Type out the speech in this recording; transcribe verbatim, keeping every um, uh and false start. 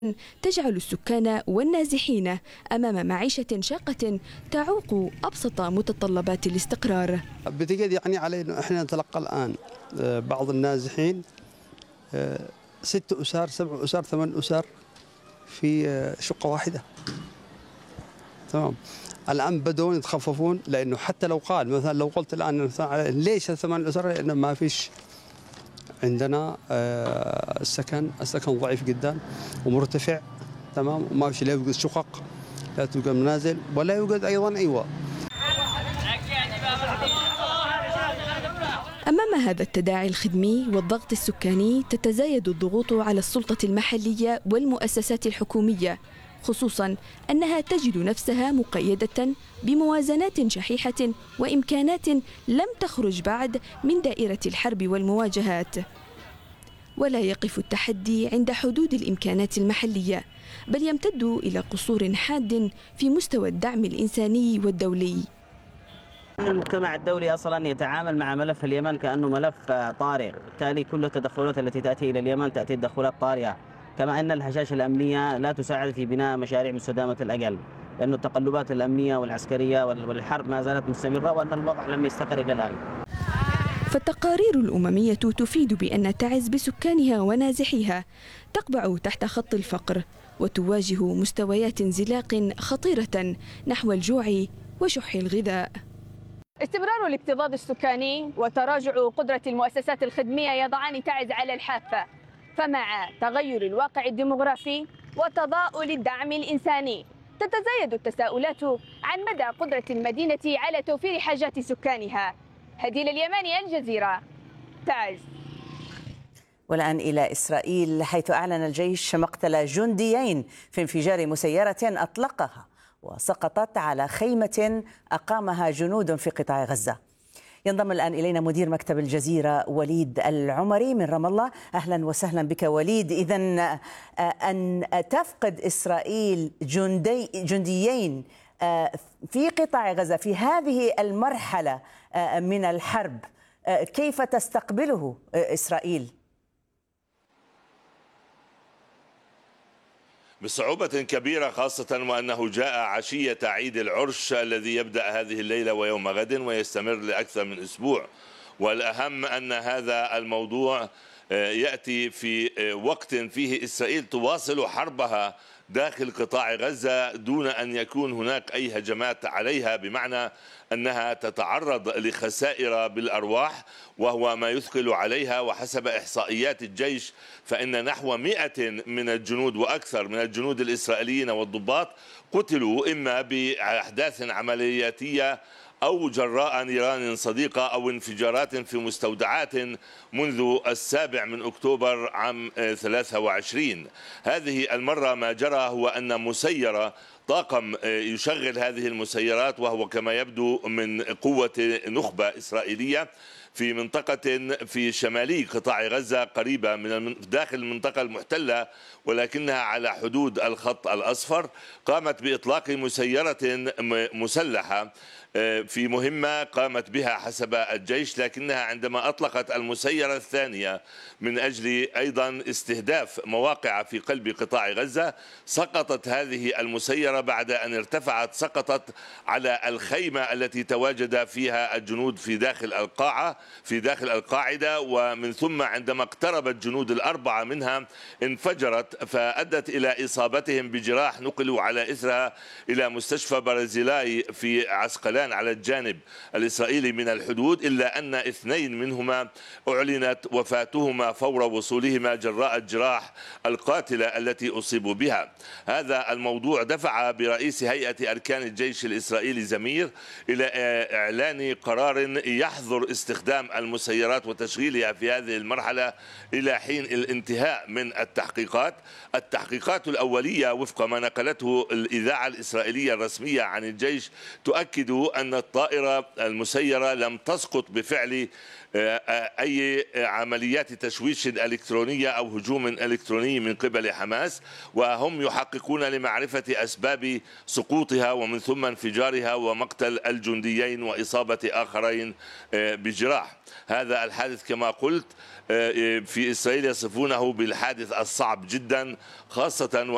تجعل السكان والنازحين أمام معيشة شاقة تعوق أبسط متطلبات الاستقرار. بتجد يعني علينا احنا نتلقى الآن بعض النازحين ست أسر سبع أسر ثمان أسر في شقة واحدة. تمام. الآن بدون يتخففون، لأنه حتى لو قال مثلا لو قلت الآن ليش ثمان أسر، لأنه ما فيش عندنا السكن السكن ضعيف جدا ومرتفع. تمام. وما فيش لا يوجد شقق لا توجد منازل ولا يوجد أيضا أيوة. أمام هذا التداعي الخدمي والضغط السكاني تتزايد الضغوط على السلطة المحلية والمؤسسات الحكومية، خصوصا أنها تجد نفسها مقيدة بموازنات شحيحة وإمكانات لم تخرج بعد من دائرة الحرب والمواجهات. ولا يقف التحدي عند حدود الإمكانات المحلية، بل يمتد إلى قصور حاد في مستوى الدعم الإنساني والدولي. المجتمع الدولي أصلا يتعامل مع ملف اليمن كأنه ملف طارئ، بالتالي كل التدخلات التي تأتي إلى اليمن تأتي تدخلات طارئة، كما أن الهشاشة الأمنية لا تساعد في بناء مشاريع مستدامة الأجل، لأن التقلبات الأمنية والعسكرية والحرب ما زالت مستمرة وأن الوضع لم يستقر إلى الآن. فالتقارير الأممية تفيد بأن تعز بسكانها ونازحيها تقبع تحت خط الفقر وتواجه مستويات انزلاق خطيرة نحو الجوع وشح الغذاء. استمرار الاكتظاظ السكاني وتراجع قدرة المؤسسات الخدمية يضعان تعز على الحافة، فمع تغير الواقع الديمغرافي وتضاؤل الدعم الإنساني تتزايد التساؤلات عن مدى قدرة المدينة على توفير حاجات سكانها. هديل اليماني، الجزيرة، تعز. والآن إلى إسرائيل، حيث أعلن الجيش مقتل جنديين في انفجار مسيرة أطلقها وسقطت على خيمة أقامها جنود في قطاع غزة. ينضم الآن إلينا مدير مكتب الجزيرة وليد العمري من رام الله. أهلا وسهلا بك وليد. إذن أن تفقد إسرائيل جندي جنديين في قطاع غزة في هذه المرحلة من الحرب، كيف تستقبله إسرائيل؟ بصعوبة كبيرة، خاصة وأنه جاء عشية عيد العرش الذي يبدأ هذه الليلة ويوم غد ويستمر لأكثر من أسبوع. والأهم أن هذا الموضوع يأتي في وقت فيه إسرائيل تواصل حربها داخل قطاع غزة دون أن يكون هناك أي هجمات عليها، بمعنى أنها تتعرض لخسائر بالأرواح وهو ما يثقل عليها. وحسب إحصائيات الجيش فإن نحو مئة من الجنود وأكثر من الجنود الإسرائيليين والضباط قتلوا إما بأحداث عملياتية أو جراء نيران صديقة أو انفجارات في مستودعات منذ السابع من أكتوبر عام ثلاثة وعشرين. هذه المرة ما جرى هو أن مسيرة طاقم يشغل هذه المسيرات، وهو كما يبدو من قوة نخبة إسرائيلية في منطقة في شمالي قطاع غزة قريبة من داخل المنطقة المحتلة ولكنها على حدود الخط الأصفر، قامت بإطلاق مسيرة مسلحة في مهمة قامت بها حسب الجيش، لكنها عندما أطلقت المسيرة الثانية من أجل أيضا استهداف مواقع في قلب قطاع غزة، سقطت هذه المسيرة بعد أن ارتفعت، سقطت على الخيمة التي تواجد فيها الجنود في داخل القاعة في داخل القاعدة، ومن ثم عندما اقترب الجنود الأربعة منها انفجرت فأدت إلى إصابتهم بجراح نقلوا على إثرها إلى مستشفى برازيلاي في عسقلان على الجانب الإسرائيلي من الحدود، إلا أن اثنين منهما أعلنت وفاتهما فور وصولهما جراء الجراح القاتلة التي أصيبوا بها. هذا الموضوع دفع برئيس هيئة أركان الجيش الإسرائيلي زمير إلى إعلان قرار يحظر استخدام المسيرات وتشغيلها في هذه المرحلة إلى حين الانتهاء من التحقيقات. التحقيقات الأولية وفق ما نقلته الإذاعة الإسرائيلية الرسمية عن الجيش تؤكد أن الطائرة المسيرة لم تسقط بفعل أي عمليات تشويش إلكترونية أو هجوم إلكتروني من قبل حماس، وهم يحققون لمعرفة أسباب سقوطها ومن ثم انفجارها ومقتل الجنديين وإصابة آخرين بجراح. هذا الحادث كما قلت في إسرائيل يصفونه بالحادث الصعب جدا، خاصة